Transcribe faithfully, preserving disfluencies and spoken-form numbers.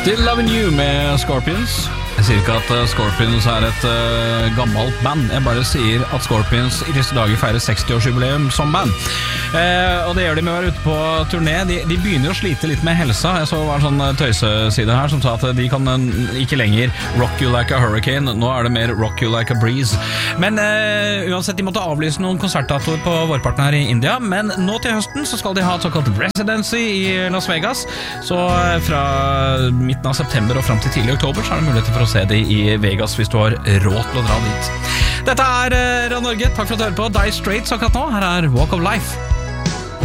Still Loving You med Scorpions. Jeg sier ikke at Scorpions er et uh, gammelt band. Jeg bare sier at Scorpions i disse dager feirer seksti-årsjubileum som band. eh, Og det gjør de med å være ute på turné. De, de begynner å slite litt med helsa. Jeg så det var en sånn tøyseside her som sa at de kan ikke lenger rock you like a hurricane. Nå er det mer rock you like a breeze. Men eh, uansett, de måtte avlyse noen konsertdatoer på vårparten her i India. Men nå til høsten så skal de ha et såkalt residency i Las Vegas. Så fra midten av september og frem til tidlig oktober så er det muligheter for å se det i Vegas hvis du har råd til å dra dit. Dette er Radio Norge. Takk for at du hører på. Dire Straits akkurat nå. Her er Walk of Life.